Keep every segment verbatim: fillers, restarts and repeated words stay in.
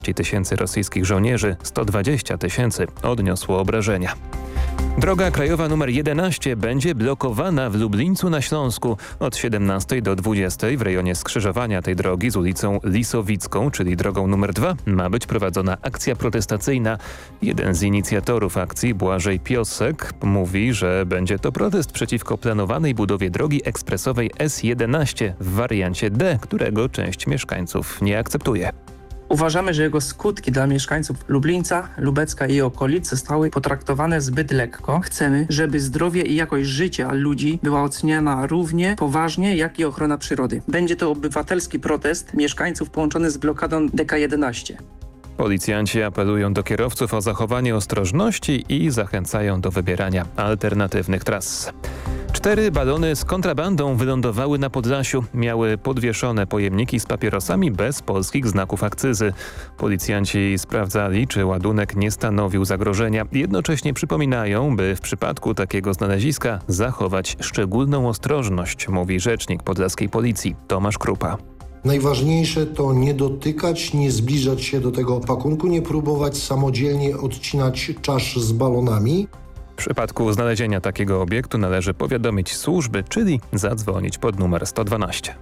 tysięcy rosyjskich żołnierzy, sto dwadzieścia tysięcy odniosło obrażenia. Droga krajowa numer jedenaście będzie blokowana w Lublińcu na Śląsku od siedemnastej do dwudziestej w rejonie skrzyżowania tej drogi z ulicą Lisowicką, czyli drogą numer dwa, ma być prowadzona akcja protestacyjna. Jeden z inicjatorów akcji, Błażej Piosek, mówi, że będzie to protest przeciwko planowanej budowie drogi ekspresowej S jedenaście w wariancie D, którego część mieszkańców nie akceptuje. Uważamy, że jego skutki dla mieszkańców Lublińca, Lubecka i okolic zostały potraktowane zbyt lekko. Chcemy, żeby zdrowie i jakość życia ludzi była oceniana równie poważnie, jak i ochrona przyrody. Będzie to obywatelski protest mieszkańców połączony z blokadą D K jedenaście. Policjanci apelują do kierowców o zachowanie ostrożności i zachęcają do wybierania alternatywnych tras. Cztery balony z kontrabandą wylądowały na Podlasiu. Miały podwieszone pojemniki z papierosami bez polskich znaków akcyzy. Policjanci sprawdzali, czy ładunek nie stanowił zagrożenia. Jednocześnie przypominają, by w przypadku takiego znaleziska zachować szczególną ostrożność, mówi rzecznik podlaskiej policji Tomasz Krupa. Najważniejsze to nie dotykać, nie zbliżać się do tego pakunku, nie próbować samodzielnie odcinać czasz z balonami. W przypadku znalezienia takiego obiektu należy powiadomić służby, czyli zadzwonić pod numer sto dwanaście.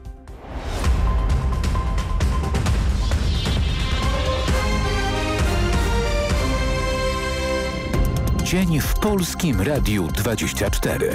Dzień w Polskim Radiu dwadzieścia cztery.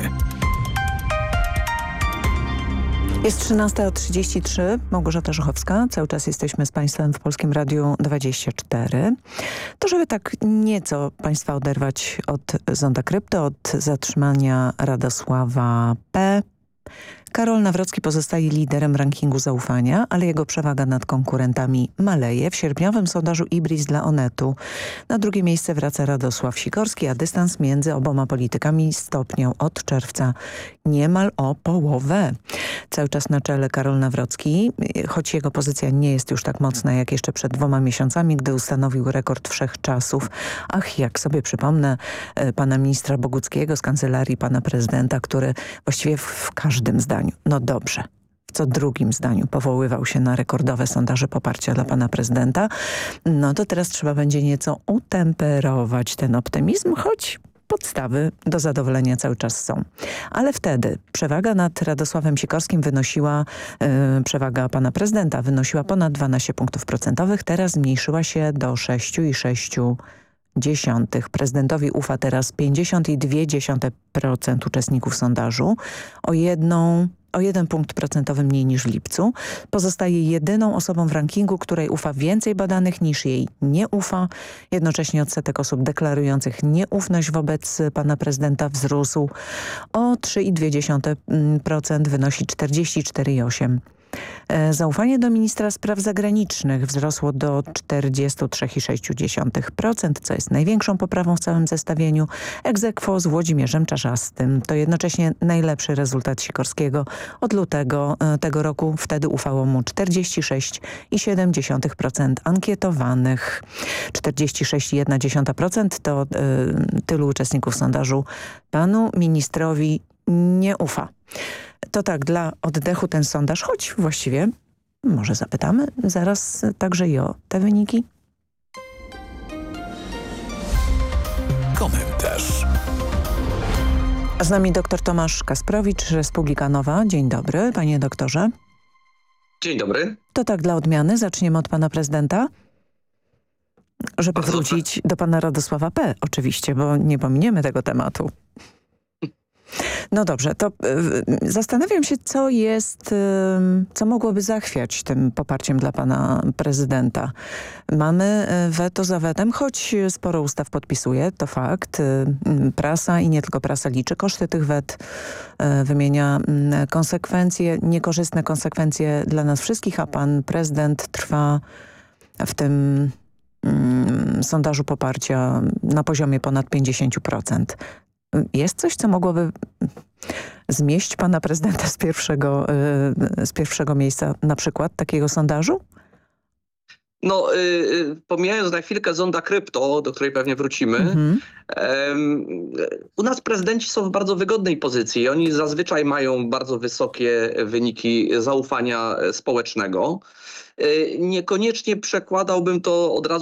Jest trzynasta trzydzieści trzy, Małgorzata Żuchowska. Cały czas jesteśmy z Państwem w Polskim Radiu dwadzieścia cztery. To żeby tak nieco Państwa oderwać od zonda krypto, od zatrzymania Radosława P. Karol Nawrocki pozostaje liderem rankingu zaufania, ale jego przewaga nad konkurentami maleje. W sierpniowym sondażu Ibris dla Onetu na drugie miejsce wraca Radosław Sikorski, a dystans między oboma politykami stopniał od czerwca niemal o połowę. Cały czas na czele Karol Nawrocki, choć jego pozycja nie jest już tak mocna jak jeszcze przed dwoma miesiącami, gdy ustanowił rekord wszechczasów. Ach, jak sobie przypomnę pana ministra Boguckiego z kancelarii pana prezydenta, który właściwie w każdym zdaniu, no dobrze, w co drugim zdaniu powoływał się na rekordowe sondaże poparcia dla pana prezydenta, no to teraz trzeba będzie nieco utemperować ten optymizm, choć podstawy do zadowolenia cały czas są. Ale wtedy przewaga nad Radosławem Sikorskim wynosiła, yy, przewaga pana prezydenta wynosiła ponad dwanaście punktów procentowych, teraz zmniejszyła się do sześć i sześć dziesiątych. Prezydentowi ufa teraz pięćdziesiąt i dwie dziesiąte procent uczestników sondażu, o jedną o jeden punkt procentowy mniej niż w lipcu. Pozostaje jedyną osobą w rankingu, której ufa więcej badanych niż jej nie ufa. Jednocześnie odsetek osób deklarujących nieufność wobec pana prezydenta wzrósł o trzy i dwie dziesiąte procent, wynosi czterdzieści cztery i osiem procent. Zaufanie do ministra spraw zagranicznych wzrosło do czterdzieści trzy i sześć dziesiątych procent, co jest największą poprawą w całym zestawieniu. Ex aequo z Włodzimierzem Czarzastym. To jednocześnie najlepszy rezultat Sikorskiego od lutego tego roku. Wtedy ufało mu czterdzieści sześć i siedem dziesiątych procent ankietowanych. czterdzieści sześć i jedna dziesiąta procent to y, tylu uczestników sondażu panu ministrowi nie ufa. To tak, dla oddechu ten sondaż, choć właściwie może zapytamy zaraz także i o te wyniki. Komentarz. Z nami dr Tomasz Kasprowicz, Republika Nowa. Dzień dobry, panie doktorze. Dzień dobry. To tak, dla odmiany zaczniemy od pana prezydenta. Żeby Bardzo wrócić do pana Radosława P. oczywiście, bo nie pominiemy tego tematu. No dobrze, to y, zastanawiam się, co jest, y, co mogłoby zachwiać tym poparciem dla pana prezydenta. Mamy y, weto za wetem, choć sporo ustaw podpisuje, to fakt. Y, prasa i nie tylko prasa liczy koszty tych wet, y, wymienia y, konsekwencje, niekorzystne konsekwencje dla nas wszystkich, a pan prezydent trwa w tym y, sondażu poparcia na poziomie ponad pięćdziesiąt procent. Jest coś, co mogłoby zmieść pana prezydenta z pierwszego, z pierwszego miejsca na przykład takiego sondażu? No, yy, pomijając na chwilkę zonda krypto, do której pewnie wrócimy, mm-hmm. yy, u nas prezydenci są w bardzo wygodnej pozycji. Oni zazwyczaj mają bardzo wysokie wyniki zaufania społecznego. Yy, niekoniecznie przekładałbym to od razu